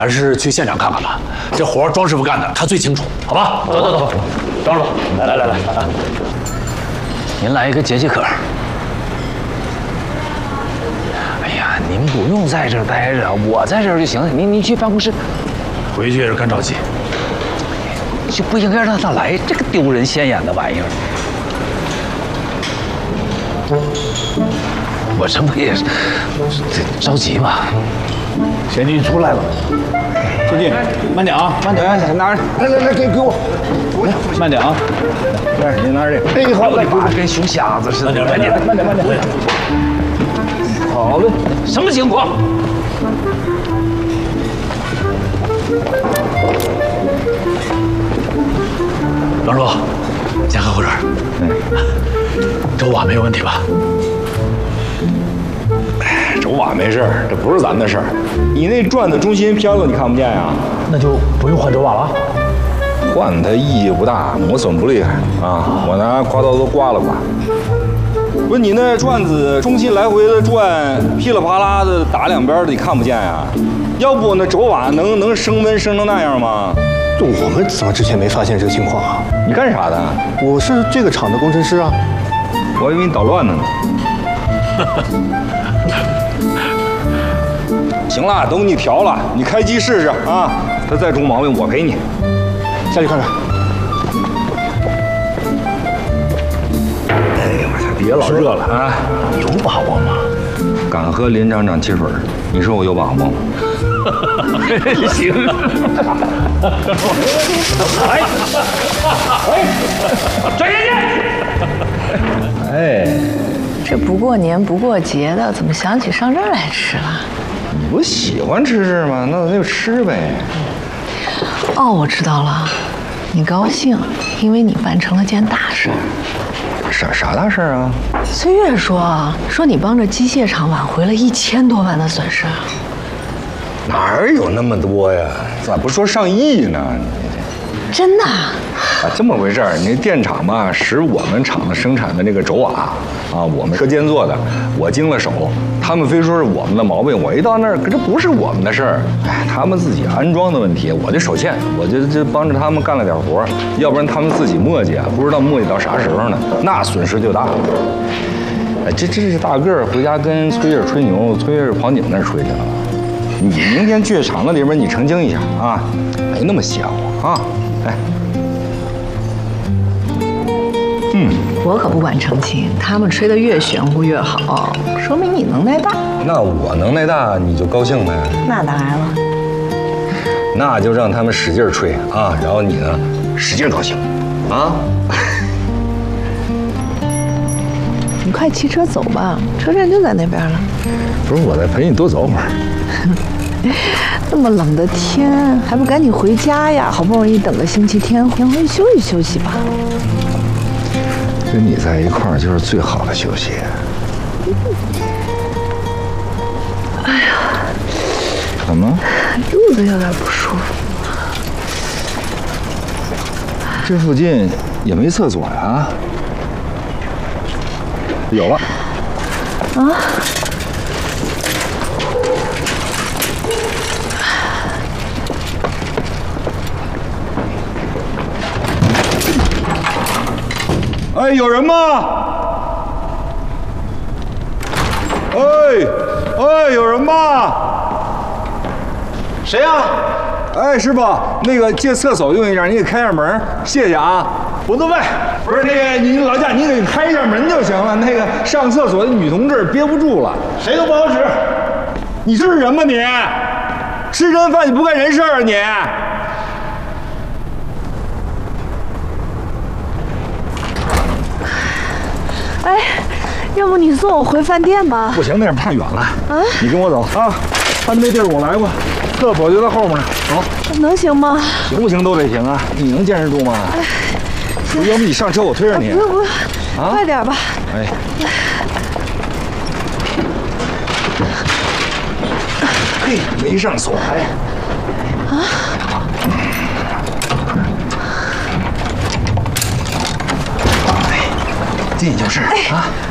还是去现场看看吧。这活庄师傅干的，他最清楚，好吧？走走走，庄师傅，来，您来一个解解渴。哎呀，您不用在这儿待着，我在这儿就行了。您去办公室，回去也是干着急。就不应该让他来这个丢人现眼的玩意儿。我这不也是着急吗？贤弟出来了，贤弟，慢点啊，慢点，拿着，来，给我，慢点啊，来，你拿着这个。哎，好嘞，跟熊瞎子似的，慢点。好嘞，什么情况？庄叔，先喝口水。周瓦没有问题吧？ 周瓦没事儿，这不是咱的事儿。你那转的中心偏了，你看不见呀？ 那就不用换周瓦了。 换它意义不大，磨损不厉害啊。我拿刮刀都刮了刮。不是你那转子中心来回的转，噼里啪啦的打两边的，你看不见呀？要不那轴瓦能升温升成那样吗？ 我们怎么之前没发现这个情况啊？ 你干啥的？ 我是这个厂的工程师啊。 我还以为你捣乱呢。行了，都给你调了，你开机试试啊。它再出毛病，我赔你。 下去看看。 哎呀，我操，别老热了啊！ 有把握吗？ 敢喝林厂长汽水，你说我有把握吗？ 行。转眼间。 哎， 这不过年不过节的，怎么想起上这儿来吃了？ 你不喜欢吃这吗？那咱就吃呗。 哦，我知道了，你高兴，因为你办成了件大事。 啥大事啊？ 崔月说你帮着机械厂挽回了1000多万的损失。 哪有那么多呀？咋不说上亿呢？ 真的？ 这么回事儿，你电厂吧，使我们厂子生产的这个轴瓦啊，我们车间做的，我经了手，他们非说是我们的毛病，我一到那儿，可这不是我们的事儿，哎，他们自己安装的问题，我就手欠，我就帮着他们干了点活，要不然他们自己磨叽啊，不知道磨叽到啥时候呢，那损失就大了。哎，这是大个儿回家跟崔月吹牛，崔月跑你们那儿吹去了。你明天去厂子里边，你澄清一下啊，没那么邪乎啊，哎。 我可不管澄清，他们吹得越玄乎越好，说明你能耐大。 那我能耐大，你就高兴呗。 那当然了。 那就让他们使劲吹啊，然后你呢，使劲高兴，啊。 你快骑车走吧，车站就在那边了。 不是，我再陪你多走会儿。 那么冷的天，还不赶紧回家呀？好不容易等个星期天，回去休息休息吧。 跟你在一块儿就是最好的休息。 哎呀， 怎么？ 肚子有点不舒服。 这附近也没厕所呀？有了。 啊？ 哎，有人吗？哎，有人吗？ 谁呀？ 哎，师傅，那个借厕所用一下，你给开下门，谢谢啊。 不用呗。 不是那个，你老贾，你给开一下门就行了。那个上厕所的女同志憋不住了， 谁都不好使。 你是人吗你？吃人饭你不干人事啊你？ 哎，要不你送我回饭店吧？ 不行，那边太远了。啊，你跟我走啊，他们那地儿我来过，厕所就在后面呢。走， 能行吗？ 行不行都得行啊，你能坚持住吗？要不你上车，我推着你。 不用，啊，快点吧。 哎。嘿，没上锁哎。啊。进去就是啊。